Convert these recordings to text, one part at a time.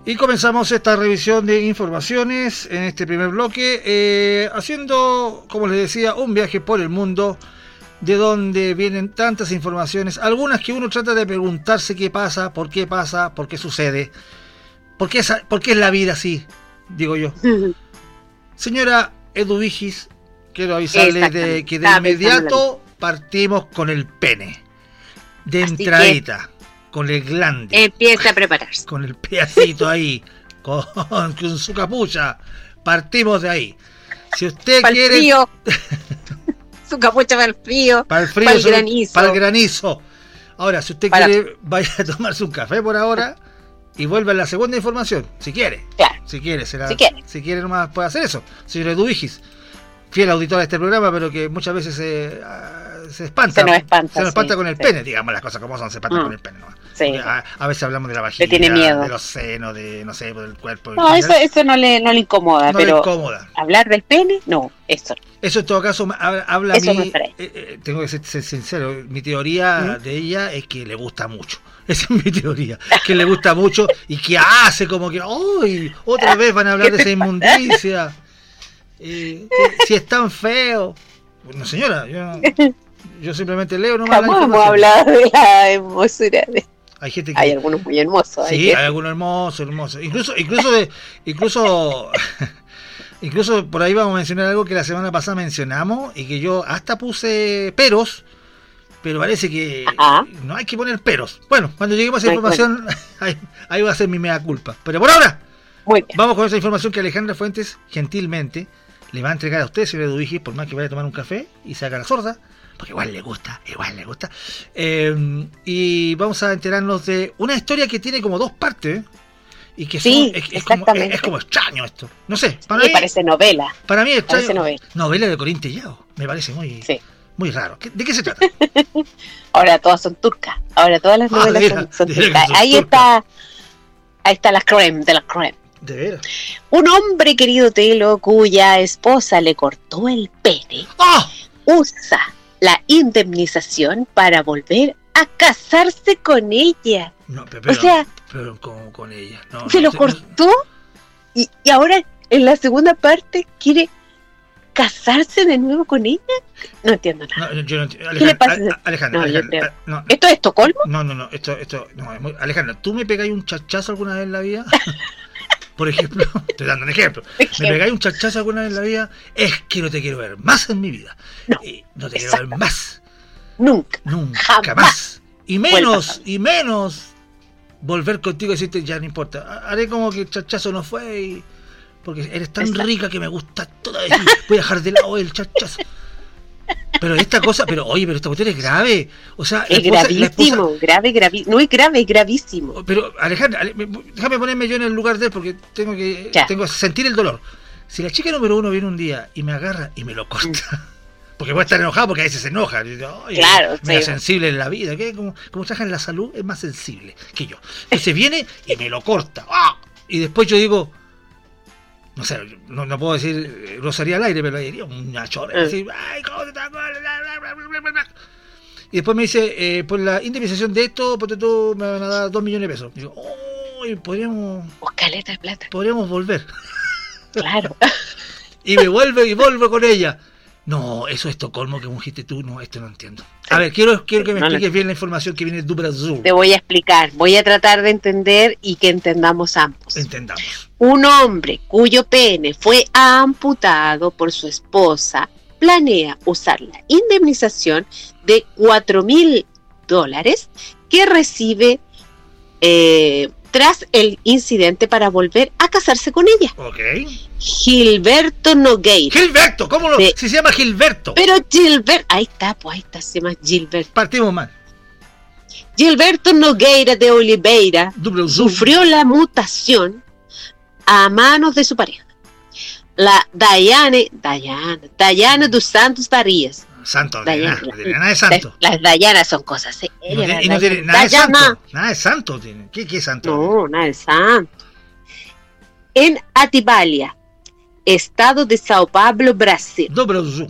Y comenzamos esta revisión de informaciones en este primer bloque, haciendo, como les decía, un viaje por el mundo, de donde vienen tantas informaciones, algunas que uno trata de preguntarse qué pasa, por qué sucede, por qué es la vida así, digo yo. Señora Edu Vigis, quiero avisarle de que de inmediato partimos con el pene, de así entradita. Con el glande. Empieza a prepararse. Con el pedacito ahí, con su capucha. Partimos de ahí. Si usted quiere. Frío. Su capucha para el frío. Para el frío. Para el granizo. Para el granizo. Ahora, si usted quiere, vaya a tomarse un café por ahora y vuelva a la segunda información. Si quiere. Claro. Si quiere, nomás puede hacer eso. Señor Edu Vigis, fiel auditor de este programa, pero que muchas veces se espanta. Se nos espanta con el pene, digamos las cosas como son, se espanta con el pene, ¿no? Sí. A veces hablamos de la vagina, tiene miedo. de los senos, de, no sé, del cuerpo. No, eso no le incomoda, no pero le incomoda. Hablar del pene, no, eso. Eso en todo caso habla eso a mí, tengo que ser sincero, mi teoría de ella es que le gusta mucho. Esa es mi teoría, que le gusta mucho y que hace como que, ¡ay! Otra vez van a hablar de esa inmundicia. Si es tan feo. Bueno, señora, yo simplemente leo nomás. Jamás hemos hablado de la hermosura de... Hay algunos muy hermosos. Sí, hay algunos hermosos. Incluso por ahí vamos a mencionar algo que la semana pasada mencionamos y que yo hasta puse peros, pero parece que no hay que poner peros. Bueno, cuando lleguemos a esa información, ahí va a ser mi mea culpa. Pero por ahora, vamos con esa información que Alejandra Fuentes gentilmente le va a entregar a usted, señor Edu Vigis, por más que vaya a tomar un café y se haga la sorda, porque igual le gusta. Y vamos a enterarnos de una historia que tiene como dos partes, y que es como extraño esto. No sé, para mí parece novela. Para mí es extraño. Novela de Corín Tellado. Me parece muy raro. ¿De qué se trata? Ahora todas son turcas. Ahora todas las novelas son turcas. Ahí está la creme de la creme. ¿De veras? Un hombre, querido Telo, cuya esposa le cortó el pene, usa la indemnización para volver a casarse con ella. No, pero como con ella. Se lo cortó y ahora en la segunda parte quiere casarse de nuevo con ella. No entiendo nada. No, yo no entiendo. ¿Qué le pasa? Alejandra, ¿Esto es Estocolmo? No, esto no, es muy... Alejandra, ¿tú me pegáis un chachazo alguna vez en la vida? Por ejemplo, estoy dando un ejemplo. ¿Me pegáis un chachazo alguna vez en la vida? Es que no te quiero ver más en mi vida. No te quiero ver más. Nunca más. Y menos volver contigo y decirte, ya no importa. Haré como que el chachazo no fue porque eres tan rica que me gusta toda vez. Voy a dejar de lado el chachazo. Pero esta cuestión es grave. O sea, es gravísimo, no es grave, es gravísimo. Pero Alejandra, déjame ponerme yo en el lugar de él porque tengo que sentir el dolor. Si la chica número uno viene un día y me agarra y me lo corta, porque puede estar enojado porque a veces se enoja. Claro, mira, sensible en la vida, que como trabaja en la salud es más sensible que yo. Entonces viene y me lo corta. Y después yo digo, no sé, no puedo decir grosería al aire, pero diría una chora. Decir, ay, ¿cómo te está? Y después me dice, por la indemnización de esto, porque tú me van a dar 2 millones de pesos. Y digo, podríamos... caleta de plata. Podríamos volver. Claro. Y vuelvo con ella. No, eso es Estocolmo que ungiste tú. No, esto no entiendo. A ver, quiero que me expliques bien la información que viene de Brasil. Te voy a explicar. Voy a tratar de entender y que entendamos ambos. Entendamos. Un hombre cuyo pene fue amputado por su esposa planea usar la indemnización de $4,000 que recibe tras el incidente para volver a casarse con ella. Ok. Gilberto Nogueira. Gilberto, ¿cómo no? Si se llama Gilberto. Pero Gilberto, ahí está, se llama Gilberto. Partimos mal. Gilberto Nogueira de Oliveira sufrió la mutación a manos de su pareja, la Dayane dos Santos Farias. Diana de santo. Las Dayanas son cosas serias. Y no tiene nada de santo. Nada de santo tiene. ¿Qué es santo? No, nada de santo. En Atibalia, estado de Sao Paulo, Brasil. Do Brasil.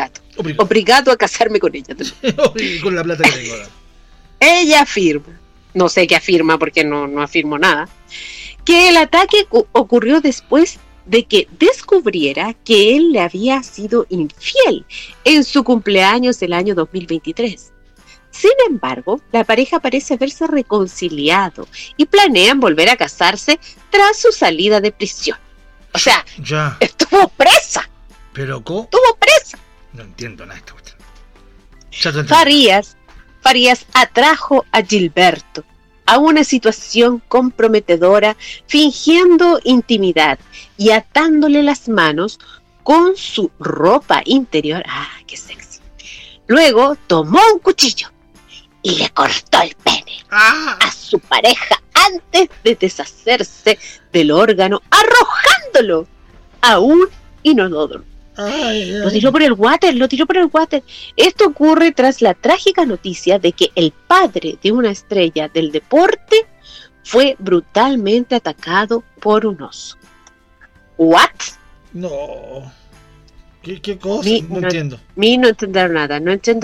Obrigado a casarme con ella. Con la plata que tengo. Ella afirma no sé qué afirma porque no afirmo nada, que el ataque ocurrió después de que descubriera que él le había sido infiel en su cumpleaños del año 2023. Sin embargo, la pareja parece haberse reconciliado y planean volver a casarse tras su salida de prisión. O sea, ya estuvo presa. ¿Pero cómo? Estuvo presa. No entiendo nada de esta cuestión. Farías atrajo a Gilberto a una situación comprometedora, fingiendo intimidad y atándole las manos con su ropa interior. ¡Ah, qué sexy! Luego tomó un cuchillo y le cortó el pene a su pareja antes de deshacerse del órgano, arrojándolo a un inodoro. Lo tiró por el water. Esto ocurre tras la trágica noticia de que el padre de una estrella del deporte fue brutalmente atacado por un oso. ¿What? No. ¿Qué cosa? No entiendo. No entendieron nada.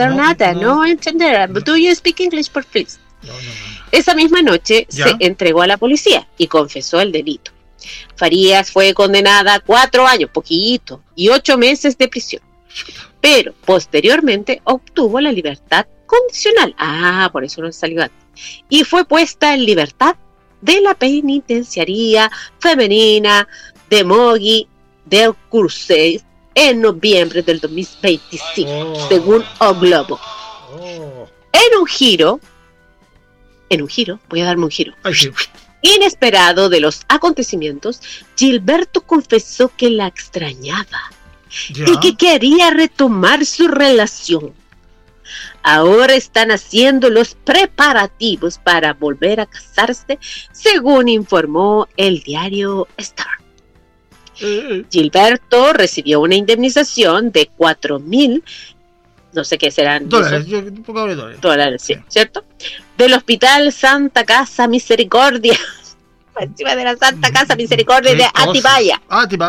Do you speak English, please? No. Esa misma noche se entregó a la policía y confesó el delito. Farías fue condenada a 4 años, poquito, y 8 meses de prisión. Pero posteriormente obtuvo la libertad condicional. Por eso no salió antes. Y fue puesta en libertad de la penitenciaría femenina de Mogi del Curse en noviembre del 2025, según O Globo. En un giro, voy a darme un giro. Inesperado de los acontecimientos, Gilberto confesó que la extrañaba y que quería retomar su relación. Ahora están haciendo los preparativos para volver a casarse, según informó el diario Star. Gilberto recibió una indemnización de 4,000, no sé qué serán dólares, sí, ¿cierto? Del Hospital Santa Casa Misericordia, encima de la Santa Casa Misericordia de Atibaya.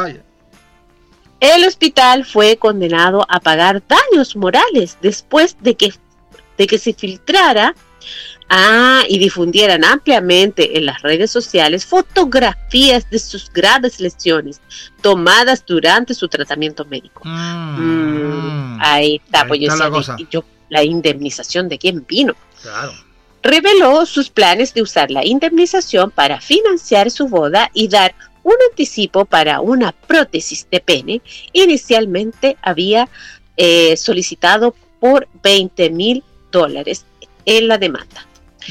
El hospital fue condenado a pagar daños morales después de que se filtrara y difundieran ampliamente en las redes sociales fotografías de sus graves lesiones tomadas durante su tratamiento médico. Ahí está, pues la indemnización de quién vino. Claro. Reveló sus planes de usar la indemnización para financiar su boda y dar un anticipo para una prótesis de pene. Inicialmente había solicitado por $20,000 en la demanda.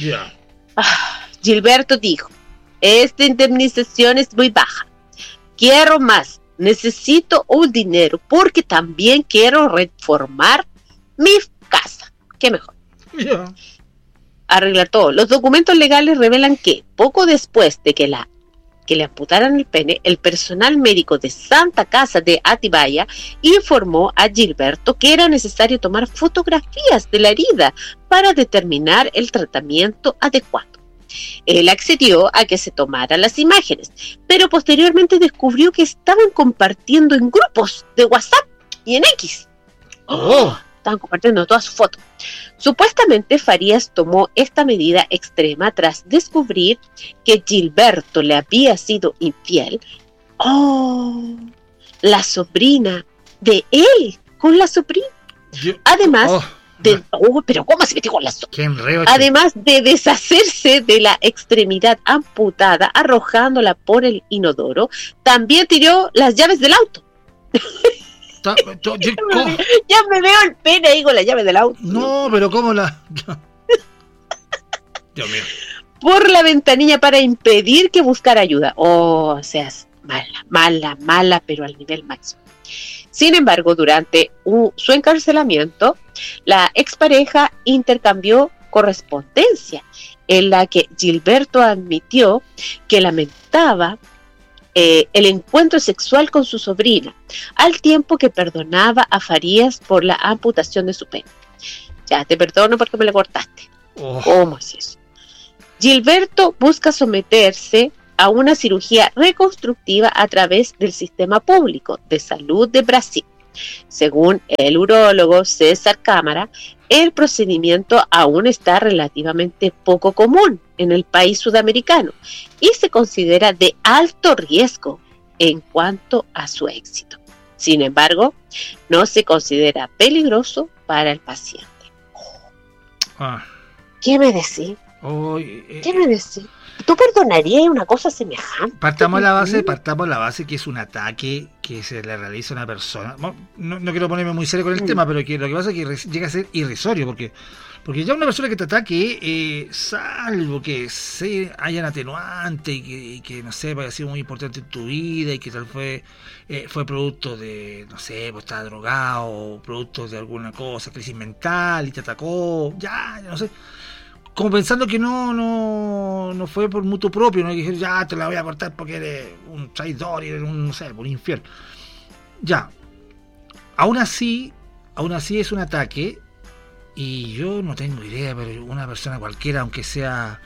Gilberto dijo: esta indemnización es muy baja, quiero más, necesito un dinero porque también quiero reformar mi casa. ¿Qué mejor? Arreglar todo. Los documentos legales revelan que poco después de que le amputaran el pene, el personal médico de Santa Casa de Atibaya informó a Gilberto que era necesario tomar fotografías de la herida para determinar el tratamiento adecuado. Él accedió a que se tomaran las imágenes, pero posteriormente descubrió que estaban compartiendo en grupos de WhatsApp y en X. Estaban compartiendo todas sus fotos. Supuestamente Farías tomó esta medida extrema tras descubrir que Gilberto le había sido infiel. La sobrina de él con la sobrina. Además pero ¿cómo se metió con la sobrina? Además de deshacerse de la extremidad amputada arrojándola por el inodoro, también tiró las llaves del auto. Ya me veo el pene ahí con la llave del auto. No, pero ¿cómo la...? Dios mío. Por la ventanilla para impedir que buscara ayuda. O sea, mala, pero al nivel máximo. Sin embargo, durante su encarcelamiento, la expareja intercambió correspondencia en la que Gilberto admitió que lamentaba el encuentro sexual con su sobrina, al tiempo que perdonaba a Farías por la amputación de su pene. Ya, te perdono porque me la cortaste. ¿Cómo es eso? Gilberto busca someterse a una cirugía reconstructiva a través del sistema público de salud de Brasil. Según el urólogo César Cámara, el procedimiento aún está relativamente poco común en el país sudamericano y se considera de alto riesgo en cuanto a su éxito. Sin embargo, no se considera peligroso para el paciente. ¿Qué me decís? ¿Qué me decís? ¿Tú perdonarías una cosa semejante? Partamos la base que es un ataque que se le realiza a una persona. No quiero ponerme muy serio con el tema, pero que lo que pasa es que llega a ser irrisorio, porque ya una persona que te ataque, salvo que hayan atenuantes y que no sé, haya sido muy importante en tu vida y que tal fue producto de, no sé, pues estaba drogado, producto de alguna cosa, crisis mental y te atacó, ya no sé. Como pensando que no fue por mutuo propio, no dijeron ya te la voy a cortar porque eres un traidor y eres un, no sé, un infiel. Ya. Aún así es un ataque y yo no tengo idea, pero una persona cualquiera, aunque sea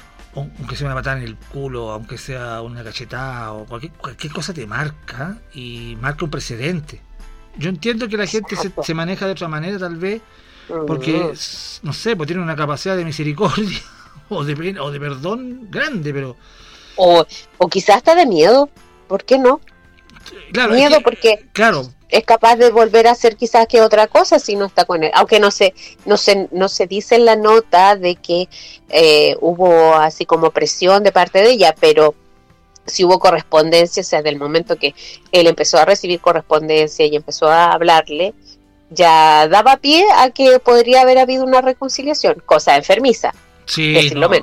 una patada en el culo, aunque sea una cachetada o cualquier cosa te marca y marca un precedente. Yo entiendo que la gente se maneja de otra manera tal vez, porque no sé, pues tiene una capacidad de misericordia o de perdón grande, pero o quizás hasta de miedo, ¿por qué no? Claro, miedo porque es capaz de volver a hacer quizás que otra cosa si no está con él, aunque no se dice en la nota de que hubo así como presión de parte de ella, pero si hubo correspondencia, o sea, del momento que él empezó a recibir correspondencia y empezó a hablarle, ya daba pie a que podría haber habido una reconciliación, cosa enfermiza. Sí,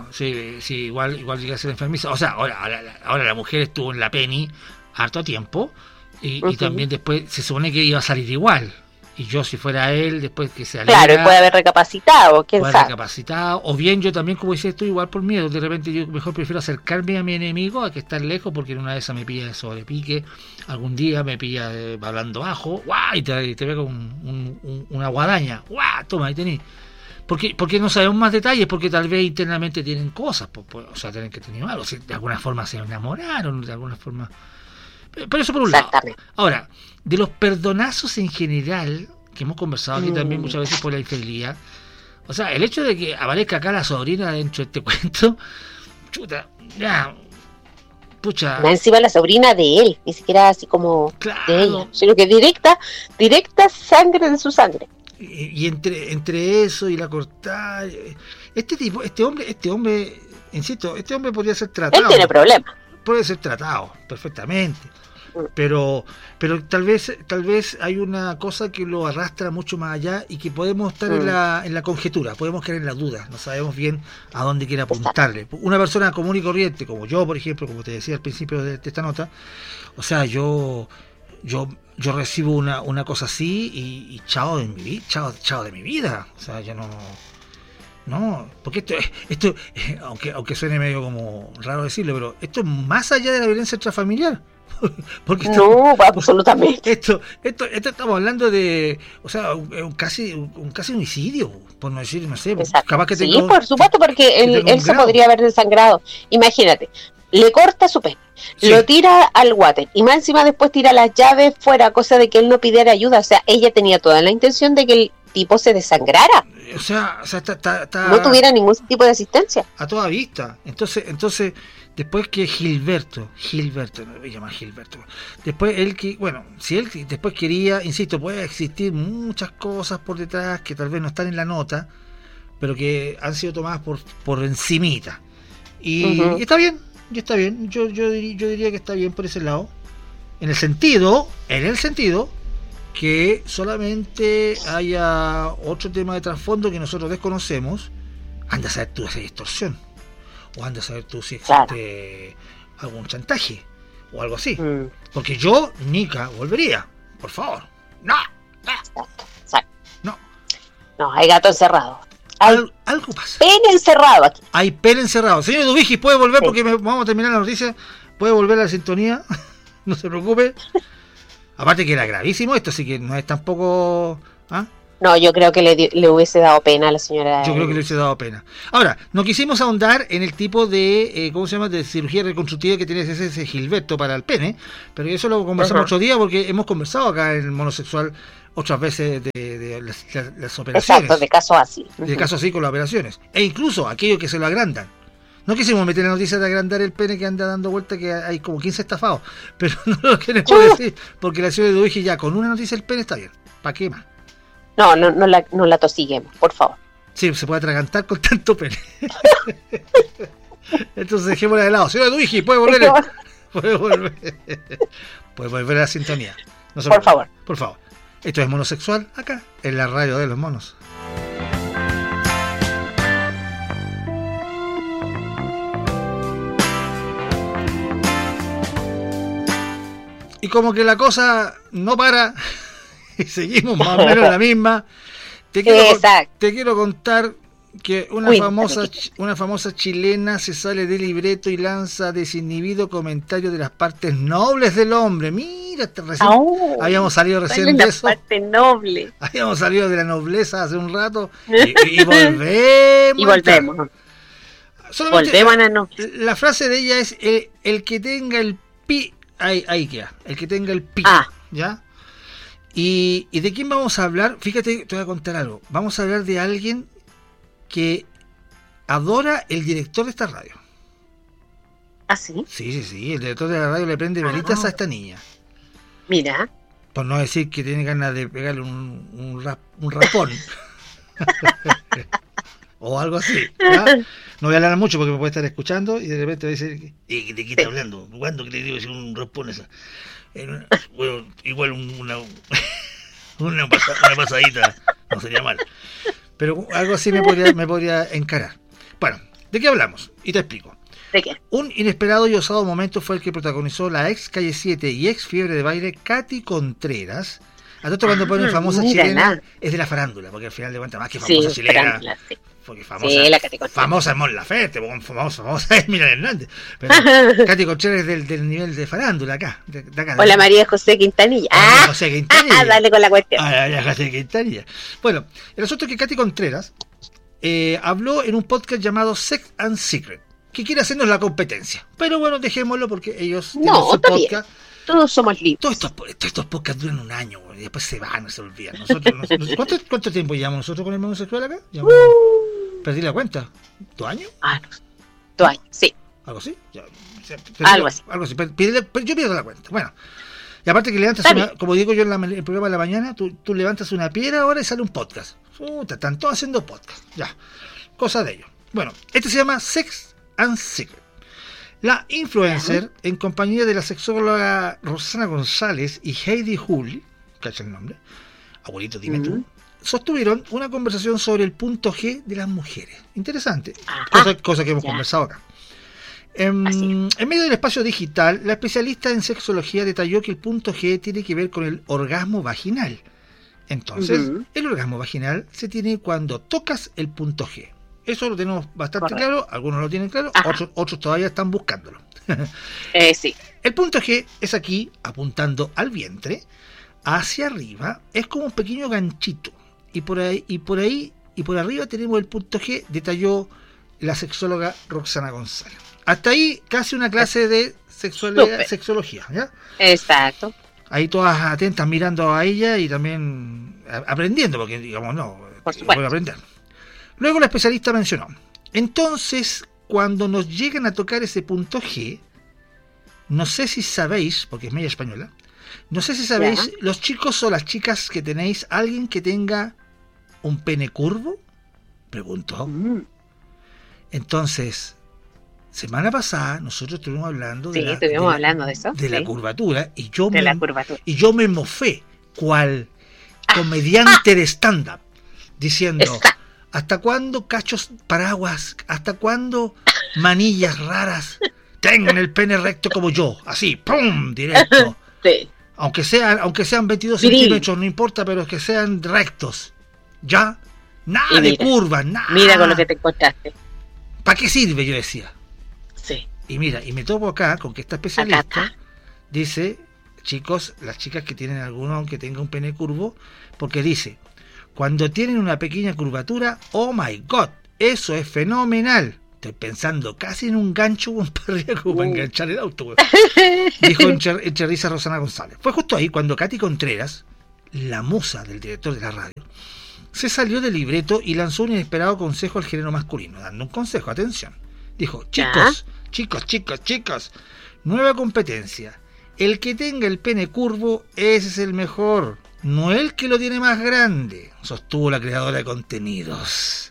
igual llega a ser enfermiza. O sea, ahora la mujer estuvo en la Penny harto tiempo y también después se supone que iba a salir igual. Y yo, si fuera él, después que se saliera... Claro, puede haber recapacitado, quién sabe. O bien yo también, como dices tú, igual por miedo. De repente yo mejor prefiero acercarme a mi enemigo a que estar lejos, porque en una de esas me pilla de sobrepique, algún día me pilla hablando bajo, ¡guau! Y te pega una guadaña, ¡guau! Toma, ahí tenés. Porque no sabemos más detalles, porque tal vez internamente tienen cosas, o sea, tienen que tener algo, si de alguna forma se enamoraron, de alguna forma... Pero eso por un lado. Ahora, de los perdonazos en general, que hemos conversado aquí también muchas veces por la infidelidad, o sea, el hecho de que aparezca acá la sobrina dentro de este cuento, chuta, ya, pucha. Más encima la sobrina de él, ni siquiera así como de ella, sino que directa sangre de su sangre. Y entre eso y la cortada, este hombre, insisto, este hombre podría ser tratado. Él tiene problemas. Puede ser tratado perfectamente, pero tal vez hay una cosa que lo arrastra mucho más allá y que podemos estar en la conjetura, podemos caer en la duda, no sabemos bien a dónde quiere apuntarle. Una persona común y corriente como yo, por ejemplo, como te decía al principio de esta nota, o sea, yo recibo una cosa así y chao de mi vida, o sea, ya no, porque esto aunque suene medio como raro decirlo, pero esto es más allá de la violencia intrafamiliar. Porque absolutamente. Esto estamos hablando de, o sea, casi un homicidio, por no decir, no sé, capaz que sí, por supuesto, porque él se podría haber desangrado. Imagínate, le corta su pene, lo tira al water y más encima después tira las llaves fuera, cosa de que él no pidiera ayuda. O sea, ella tenía toda la intención de que el tipo se desangrara. O sea no tuviera ningún tipo de asistencia. A toda vista. Entonces después que Gilberto, no voy a llamar Gilberto. Después si él después quería, insisto, puede existir muchas cosas por detrás que tal vez no están en la nota, pero que han sido tomadas por encimita. Y está bien. Yo diría que está bien por ese lado. En el sentido que solamente haya otro tema de trasfondo que nosotros desconocemos. Anda a saber tú si hay extorsión, o anda a saber tú si existe algún chantaje o algo así, porque yo Nica volvería, por favor. No, hay gato encerrado, algo pasa, pene encerrado aquí. Hay pene encerrado. Señor Dubigis, puede volver porque vamos a terminar la noticia, puede volver a la sintonía. No se preocupe. Aparte que era gravísimo esto, así que no es tampoco... No, yo creo que le hubiese dado pena a la señora. Yo creo que le hubiese dado pena. Ahora, no quisimos ahondar en el tipo de, de cirugía reconstructiva que tiene ese Gilberto para el pene, pero eso lo conversamos otro día porque hemos conversado acá en el Monosexual otras veces de las operaciones. Exacto, de casos así. De casos así con las operaciones. E incluso aquellos que se lo agrandan. No quisimos meter la noticia de agrandar el pene que anda dando vuelta, que hay como 15 estafados, pero no lo queremos decir, porque la ciudad de Duiji ya con una noticia del pene está bien. ¿Para qué más? No la tosiguemos, por favor. Sí, se puede atragantar con tanto pene. Entonces dejémosla de lado. Ciudad de Duiji, puede volver. Puede volver a la sintonía. No se por favor. Por favor. Esto es Monosexual, acá, en la radio de los monos. Y como que la cosa no para, y seguimos más o menos la misma, te quiero contar que una famosa chilena se sale del libreto y lanza desinhibido comentario de las partes nobles del hombre. Mira, habíamos salido recién de eso. Parte noble. Habíamos salido de la nobleza hace un rato y volvemos. Y volvemos. Volvemos a la nobleza. La frase de ella es el que tenga el pi. Ahí queda, el que tenga el pi, ¿ya? ¿Y de quién vamos a hablar? Fíjate, te voy a contar algo. Vamos a hablar de alguien que adora el director de esta radio. ¿Ah, sí? Sí, el director de la radio le prende velitas a esta niña. Mira. Por no decir que tiene ganas de pegarle un rapón. O algo así, ¿ya? No voy a hablar mucho porque me puede estar escuchando y de repente va a decir, ¿de qué está hablando? ¿Cuándo que le digo decir un rapón esa? Bueno, igual una pasadita no sería mal. Pero algo así me podría encarar. Bueno, ¿de qué hablamos? Y te explico. ¿De qué? Un inesperado y osado momento fue el que protagonizó la ex Calle 7 y ex fiebre de baile Katy Contreras. A todo cuando ponen famosa chilena, es de la farándula, porque al final de cuentas más que famosa chilena. Sí. Porque famosa es Mon Laferte, famosa es Miriam Hernández. Pero Katy Contreras es del nivel de farándula acá. De acá Hola, María José Quintanilla. José Quintanilla. Dale con la cuestión. José Quintanilla. Bueno, el asunto es que Katy Contreras habló en un podcast llamado Sex and Secret, que quiere hacernos la competencia. Pero bueno, dejémoslo porque ellos tienen su podcast. Todos somos libres. Todos estos podcasts duran un año, y después se van, se olvidan. ¿Cuánto tiempo llevamos nosotros con el Monosexual acá? ¿Perdí la cuenta? ¿2 años? No. 2 años, sí. ¿Algo así? Algo así. Yo pierdo la cuenta. Bueno, y aparte que levantas como digo yo en el programa de la mañana, tú levantas una piedra ahora y sale un podcast. Están todos haciendo podcast. Ya, cosa de ellos. Bueno, este se llama Sex and Secret. La influencer, en compañía de la sexóloga Rosana González y Heidi Hull, ¿cacha el nombre? Abuelito, dime tú, sostuvieron una conversación sobre el punto G de las mujeres. Interesante, cosa que hemos conversado acá. En medio del espacio digital, la especialista en sexología detalló que el punto G tiene que ver con el orgasmo vaginal. Entonces, el orgasmo vaginal se tiene cuando tocas el punto G. Eso lo tenemos bastante claro, algunos lo tienen claro, otros todavía están buscándolo. Sí. El punto G es aquí, apuntando al vientre, hacia arriba, es como un pequeño ganchito. Y por arriba tenemos el punto G, detalló la sexóloga Roxana González. Hasta ahí casi una clase de sexología, ¿ya? Exacto. Ahí todas atentas mirando a ella y también aprendiendo, porque digamos, puedo aprender. Luego la especialista mencionó, entonces, cuando nos llegan a tocar ese punto G, no sé si sabéis, porque es media española, no sé si sabéis, los chicos o las chicas que tenéis, alguien que tenga un pene curvo, preguntó. Entonces, semana pasada nosotros estuvimos hablando de la curvatura, y yo me mofé, cual comediante de stand-up, diciendo... ¿Hasta cuándo cachos paraguas? ¿Hasta cuándo manillas raras tengan el pene recto como yo? Así, ¡pum! Directo. Sí. Aunque sean 22 centímetros, no importa, pero que sean rectos. ¿Ya? Nada de curvas, nada. Mira con lo que te encontraste. ¿Para qué sirve? Yo decía. Sí. Y mira, y me topo acá con que esta especialista dice, chicos, las chicas que tienen alguno que tenga un pene curvo, porque dice... Cuando tienen una pequeña curvatura, oh my god, eso es fenomenal. Estoy pensando casi en un gancho para enganchar el auto, dijo entre risa Rosana González. Fue justo ahí cuando Katy Contreras, la musa del director de la radio, se salió del libreto y lanzó un inesperado consejo al género masculino, dando un consejo, atención. Dijo, chicos, nueva competencia. El que tenga el pene curvo, ese es el mejor, no el que lo tiene más grande, sostuvo la creadora de contenidos.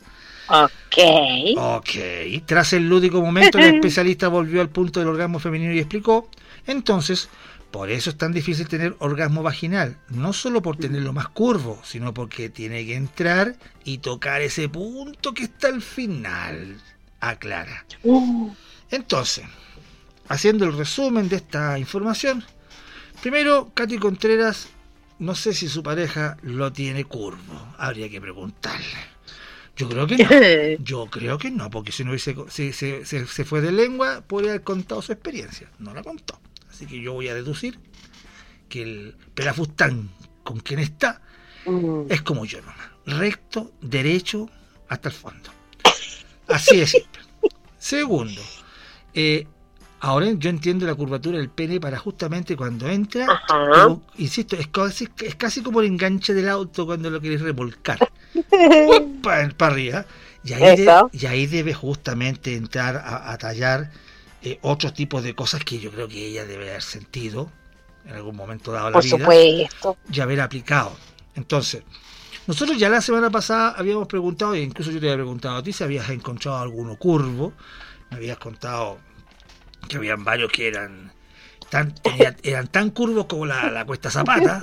Ok. Tras el lúdico momento, el especialista volvió al punto del orgasmo femenino y explicó, entonces, por eso es tan difícil tener orgasmo vaginal, no solo por tenerlo más curvo, sino porque tiene que entrar y tocar ese punto que está al final, aclara. Entonces, haciendo el resumen de esta información, primero, Katy Contreras, no sé si su pareja lo tiene curvo, habría que preguntarle. Yo creo que no, porque si no se fue de lengua, podría haber contado su experiencia. No la contó. Así que yo voy a deducir que el pelafustán con quien está es como yo nomás. Recto, derecho, hasta el fondo. Así de simple. Segundo, ahora yo entiendo la curvatura del pene para justamente cuando entra, como, insisto, es casi como el enganche del auto cuando lo quieres remolcar. Para arriba. Y ahí debe justamente entrar a tallar otros tipos de cosas que yo creo que ella debe haber sentido en algún momento dado de la vida. Por supuesto. Y haber aplicado. Entonces, nosotros ya la semana pasada habíamos preguntado, e incluso yo te había preguntado a ti si habías encontrado alguno curvo. Me habías contado que habían varios que eran tan curvos como la Cuesta Zapata.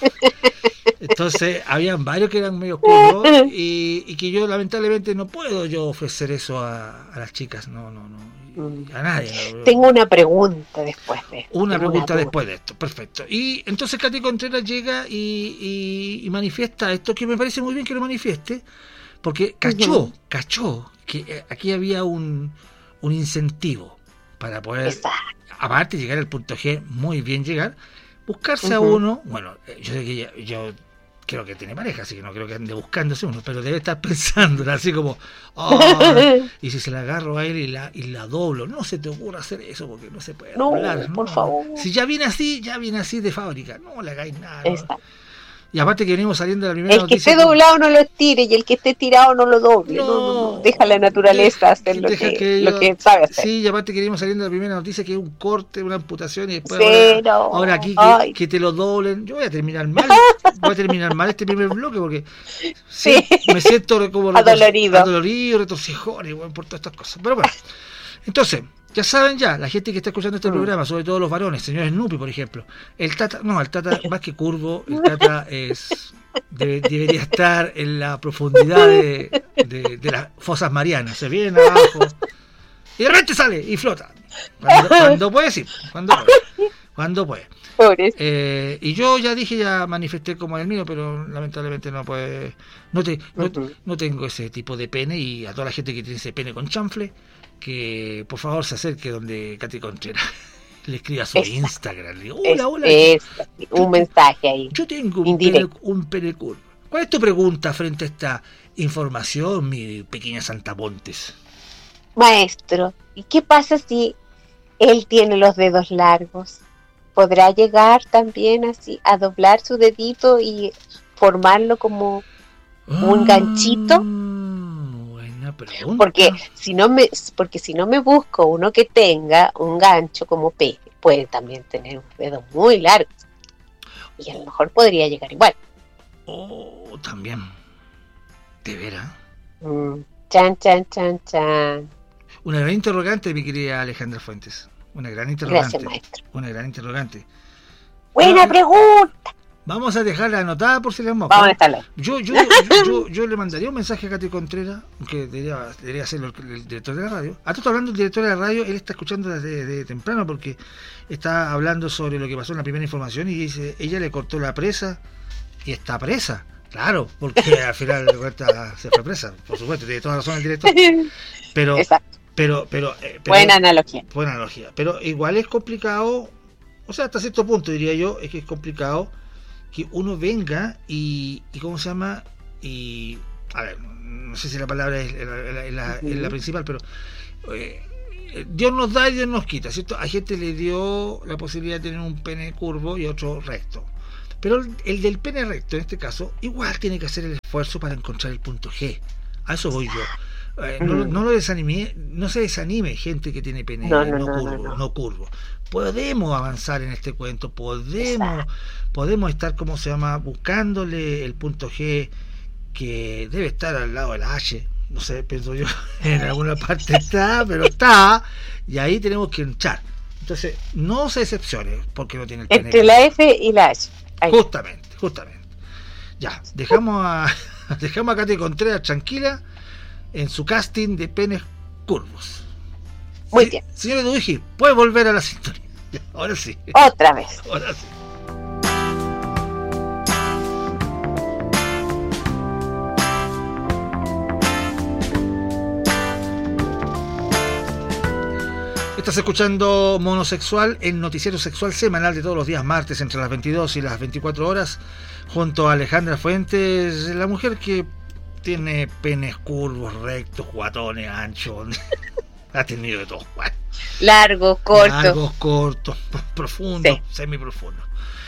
Entonces habían varios que eran medio curvos y que yo lamentablemente no puedo yo ofrecer eso a las chicas, no a nadie. Tengo una pregunta después de esto. Una pregunta después de esto, perfecto. Y entonces Katy Contreras llega y manifiesta esto, que me parece muy bien que lo manifieste, porque cachó que aquí había un incentivo para poder, aparte de llegar al punto G, muy bien llegar, buscarse a uno. Bueno, yo sé que yo creo que tiene pareja, así que no creo que ande buscándose uno, pero debe estar pensando así como, y si se la agarro a él y la doblo, no se te ocurra hacer eso porque no se puede doblar, por favor. Si ya viene así de fábrica, no le hagáis nada. Y aparte que venimos saliendo de la primera noticia. El que esté doblado no lo estire y el que esté tirado no lo doble. No. Deja la naturaleza hacer lo que sabe hacer. Sí, y aparte que venimos saliendo de la primera noticia que es un corte, una amputación y después ahora aquí que te lo doblen. Yo voy a terminar mal este primer bloque porque me siento como adolorido, retorcijón y por todas estas cosas. Pero bueno, entonces, ya saben la gente que está escuchando este programa, sobre todo los varones, señor Snoopy, por ejemplo, el Tata más que curvo, el Tata debería estar en la profundidad de las fosas marianas, se viene abajo y de repente sale y flota, cuando puede, sí, cuando puede. Y yo ya manifesté como el mío, pero lamentablemente no puede, no tengo ese tipo de pene, y a toda la gente que tiene ese pene con chanfle, que por favor se acerque donde Katy Contreras, le escriba a su Instagram, le digo, hola, un mensaje ahí. Yo tengo un pene curvo. ¿Cuál es tu pregunta frente a esta información, mi pequeña Santa Pontes? Maestro, ¿y qué pasa si él tiene los dedos largos? ¿Podrá llegar también así a doblar su dedito y formarlo como un ganchito? Pregunta. Porque si no me busco uno que tenga un gancho como pene, puede también tener unos dedos muy largos y a lo mejor podría llegar igual. También. ¿De veras? Chan. Una gran interrogante, mi querida Alejandra Fuentes. Una gran interrogante. Gracias, maestro. Una gran interrogante. Buena pregunta. Vamos a dejarla anotada por si les moca. Vamos a dejarla. Yo le mandaría un mensaje a Katy Contreras, que debería hacerlo el director de la radio. A todo esto hablando del director de la radio, él está escuchando desde temprano porque está hablando sobre lo que pasó en la primera información y dice, ella le cortó la presa y está presa. Claro, porque al final de cuentas se fue presa. Por supuesto, tiene toda razón el director. Pero, exacto. Pero buena analogía. Buena analogía. Pero igual es complicado, o sea, hasta cierto punto diría yo, es que es complicado que uno venga y ¿cómo se llama? Y a ver, no sé si la palabra es la principal, pero Dios nos da y Dios nos quita, ¿cierto? A gente le dio la posibilidad de tener un pene curvo y otro recto, pero el del pene recto en este caso igual tiene que hacer el esfuerzo para encontrar el punto G. A eso voy yo. No lo desanime, no se desanime, gente que tiene pene no curvo. Podemos avanzar en este cuento, podemos estar, ¿cómo se llama?, buscándole el punto G que debe estar al lado de la H, no sé, pienso yo, en alguna parte está, pero está, y ahí tenemos que entrar. Entonces, no se decepcione porque no tiene el pene. Entre la F y la H. Ahí. Justamente. Ya, dejamos a Katy Contreras tranquila en su casting de penes curvos. Muy bien. Señor Duigi, puede volver a la sintonía. Ya, ahora sí. Otra vez. Ahora sí. Estás escuchando Monosexual, el noticiero sexual semanal de todos los días martes entre las 22 y las 24 horas, junto a Alejandra Fuentes, la mujer que tiene penes curvos, rectos, guatones, anchos, ha tenido de todo. Bueno, largos, cortos, profundos, sí, semiprofundos.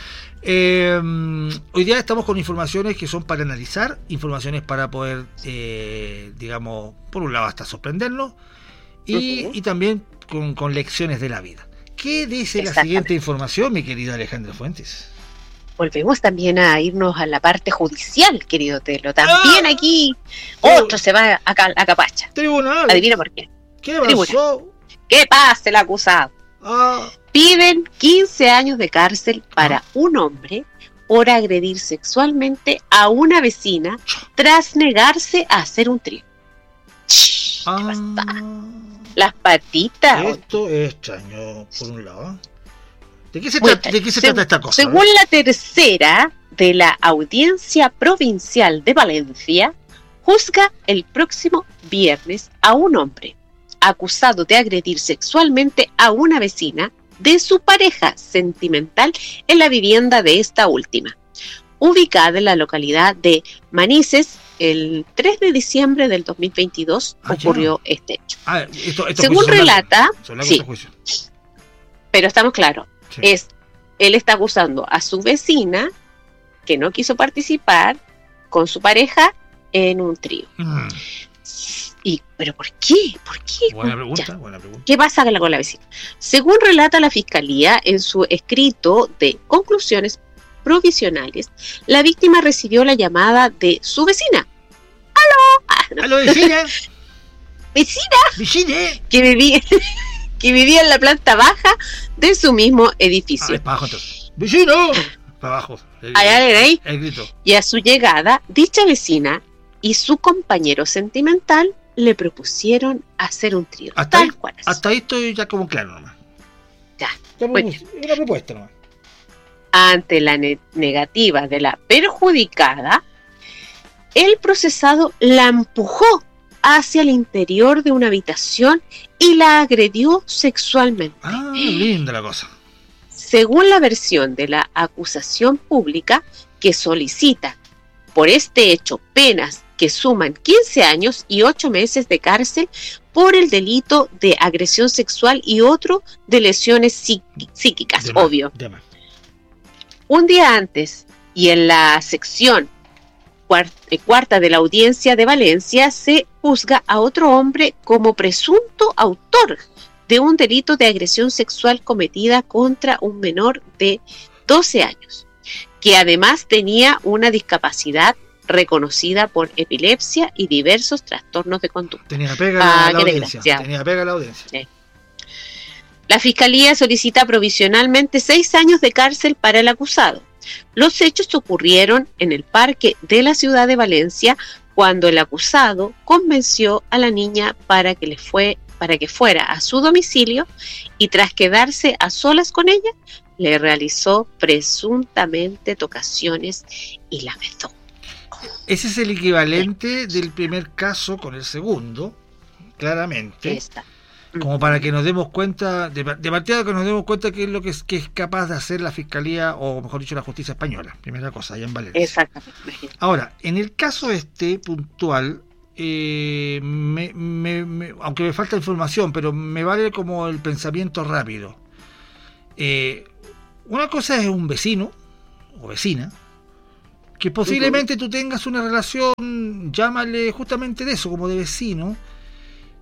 Hoy día estamos con informaciones que son para analizar, informaciones para poder, digamos, por un lado hasta sorprendernos y también con lecciones de la vida. ¿Qué dice la siguiente información, mi querida Alejandra Fuentes? Volvemos también a irnos a la parte judicial, querido Telo. También aquí otro se va a Capacha. Tribunal. Adivina por qué. ¿Qué pasó? ¿Qué pasa el acusado? Piden 15 años de cárcel para un hombre por agredir sexualmente a una vecina tras negarse a hacer un trío. ¿Qué pasa? Las patitas. Esto es extraño, por un lado. ¿De qué se trata esta cosa? Según la tercera de la Audiencia Provincial de Valencia, juzga el próximo viernes a un hombre acusado de agredir sexualmente a una vecina de su pareja sentimental en la vivienda de esta última, ubicada en la localidad de Manises. El 3 de diciembre del 2022 ocurrió este hecho. Según relata, sí, pero estamos claros, sí. Él está acusando a su vecina que no quiso participar con su pareja en un trío. ¿Pero por qué? Buena pregunta. ¿Qué pasa con la vecina? Según relata la Fiscalía en su escrito de conclusiones provisionales, la víctima recibió la llamada de su vecina. ¡Aló, vecina! ¡Vecina! Que vivía en la planta baja de su mismo edificio. Para abajo entonces. ¡Vecino! Para abajo. Ahí. El grito. Y a su llegada, dicha vecina y su compañero sentimental le propusieron hacer un trío. Hasta ahí estoy ya como claro nomás. Ya. Una propuesta nomás. Ante la negativa de la perjudicada, el procesado la empujó hacia el interior de una habitación y la agredió sexualmente. Linda la cosa. Según la versión de la acusación pública, que solicita por este hecho penas que suman 15 años y 8 meses de cárcel por el delito de agresión sexual y otro de lesiones psíquicas, obvio. Un día antes, y en la sección cuarta de la Audiencia de Valencia, se juzga a otro hombre como presunto autor de un delito de agresión sexual cometida contra un menor de 12 años, que además tenía una discapacidad reconocida por epilepsia y diversos trastornos de conducta. Tenía pega la audiencia. Sí. La Fiscalía solicita provisionalmente 6 años de cárcel para el acusado. Los hechos ocurrieron en el parque de la ciudad de Valencia, cuando el acusado convenció a la niña para que fuera a su domicilio y tras quedarse a solas con ella, le realizó presuntamente tocaciones y la besó. Ese es el equivalente del primer caso con el segundo, claramente. Como para que nos demos cuenta, de partida que nos demos cuenta qué es lo que es capaz de hacer la Fiscalía, o mejor dicho, la justicia española. Primera cosa, allá en Valencia. Exactamente. Ahora, en el caso puntual, aunque me falta información, pero me vale como el pensamiento rápido. Una cosa es un vecino o vecina que posiblemente tú tengas una relación, llámale justamente de eso, como de vecino,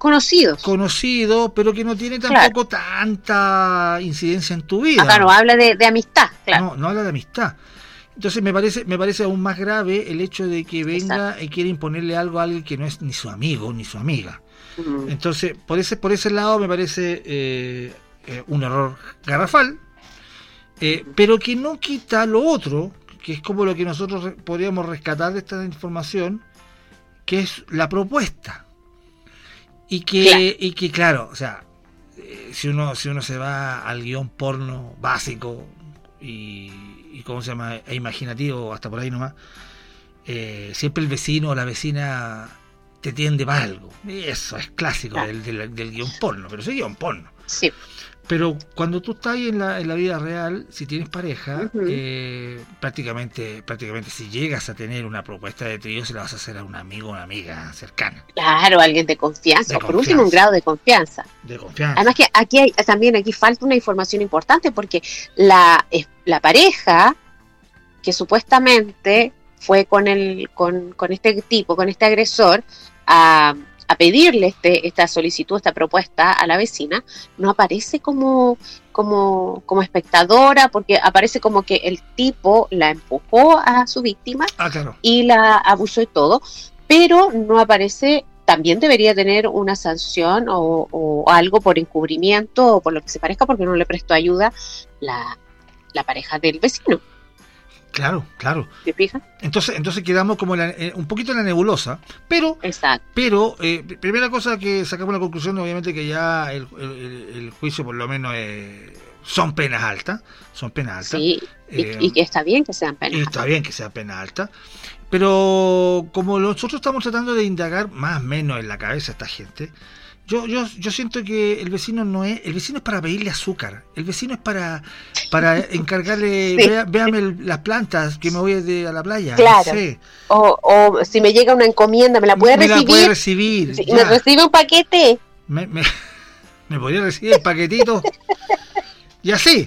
Conocido, pero que no tiene tampoco tanta incidencia en tu vida. Acá no habla de amistad, claro. No habla de amistad. Entonces me parece aún más grave el hecho de que venga y quiera imponerle algo a alguien que no es ni su amigo ni su amiga. Entonces, por ese lado me parece un error garrafal, pero que no quita lo otro, que es como lo que nosotros podríamos rescatar de esta información, que es la propuesta. Y que claro, o sea, si uno se va al guión porno básico y ¿cómo se llama? E imaginativo, hasta por ahí nomás, siempre el vecino o la vecina te tiende para algo. Y eso es clásico del guión porno, pero es guión porno. Sí. Pero cuando tú estás ahí en la vida real, si tienes pareja, prácticamente si llegas a tener una propuesta de trío, se la vas a hacer a un amigo o una amiga cercana. Claro, alguien de confianza, o por último un grado de confianza. Además que aquí falta una información importante, porque la pareja que supuestamente fue con este tipo, con este agresor, a pedirle esta solicitud, esta propuesta a la vecina, no aparece como espectadora, porque aparece como que el tipo la empujó a su víctima y la abusó y todo, pero no aparece. También debería tener una sanción o algo por encubrimiento o por lo que se parezca, porque no le prestó ayuda la pareja del vecino. Claro. ¿Te fijas? Entonces quedamos como un poquito en la nebulosa, pero exacto. Pero primera cosa que sacamos la conclusión, obviamente, que ya el juicio por lo menos son penas altas. Sí, y que está bien que sean penas altas. Está bien que sean penas altas, pero como nosotros estamos tratando de indagar más o menos en la cabeza de esta gente, yo siento que el vecino es para pedirle azúcar, el vecino es para encargarle, sí. Véame las plantas que me voy a la playa. Claro. No sé. O si me llega una encomienda, ¿me la puede recibir? Sí, ¿me recibe un paquete? Me podría recibir el paquetito. y así.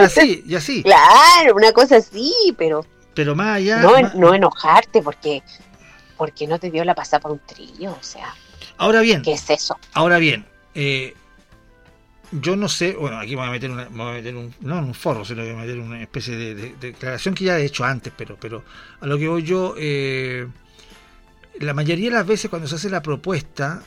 Claro, una cosa así, pero más allá. No enojarte porque no te dio la pasada por un trío, o sea. Ahora bien, ¿qué es eso? Ahora bien, yo no sé, bueno, aquí me voy a meter no en un forro, sino que voy a meter una especie de declaración que ya he hecho antes, pero a lo que voy yo, la mayoría de las veces cuando se hace la propuesta,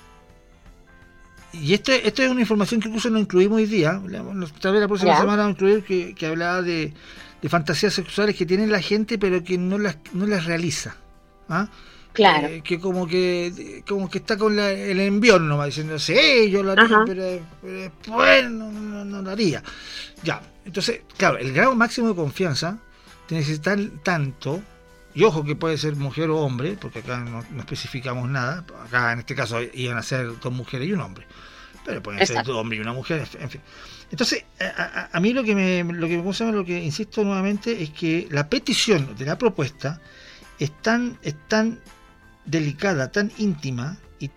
y esto es una información que incluso no incluimos hoy día, tal vez la próxima semana vamos a incluir que hablaba de fantasías sexuales que tiene la gente pero que no las realiza. ¿Ah? Claro. Que como que está con el envión nomás diciendo, sí, yo lo haría, pero después no lo haría. Ya, entonces, claro, el grado máximo de confianza te necesita tanto, y ojo que puede ser mujer o hombre, porque acá no especificamos nada, acá en este caso iban a ser 2 mujeres y un hombre, pero pueden ser 2 hombres y una mujer, en fin. Entonces, a mí lo que insisto nuevamente es que la petición de la propuesta es tan delicada, tan íntima y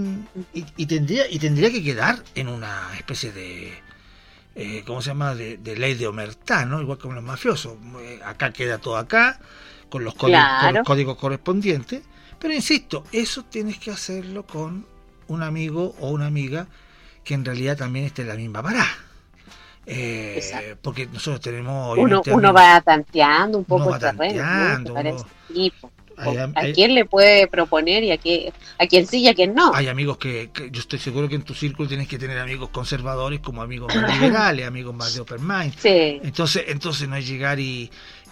tendría que quedar en una especie de ¿cómo se llama? De ley de omertá, ¿no? Igual como los mafiosos. Acá queda todo acá con los códigos correspondientes, pero insisto, eso tienes que hacerlo con un amigo o una amiga que en realidad también esté en la misma parada. Porque nosotros tenemos uno va tanteando un poco el terreno, ¿a quién le puede proponer y a quién sí y a quién no? Hay amigos que yo estoy seguro que en tu círculo tienes que tener amigos conservadores como amigos más liberales, amigos más de open mind. Sí. Entonces no es llegar y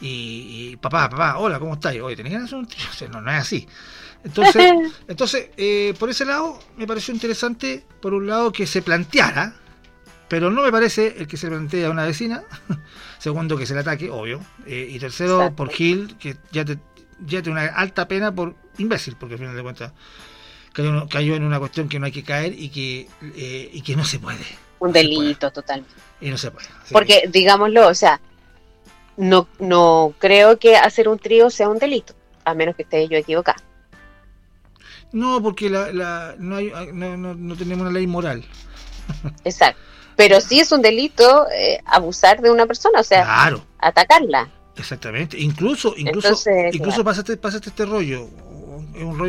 papá, hola, ¿cómo estás? Oye, ¿tenés ganas de hacer un trío? No es así. Entonces por ese lado me pareció interesante, por un lado, que se planteara, pero no me parece el que se plantea a una vecina. Segundo, que se le ataque, obvio. Y tercero, exacto, por Gil, que ya tiene una alta pena por imbécil, porque al final de cuentas cayó en una cuestión que no hay que caer y que no se puede. Un delito, totalmente. Y no se puede. Porque, digámoslo, o sea, no creo que hacer un trío sea un delito, a menos que esté yo equivocada. No, porque no tenemos una ley moral. Exacto. Pero sí es un delito abusar de una persona, o sea, claro, atacarla. Exactamente. Incluso pásate este rollo. Es un rollo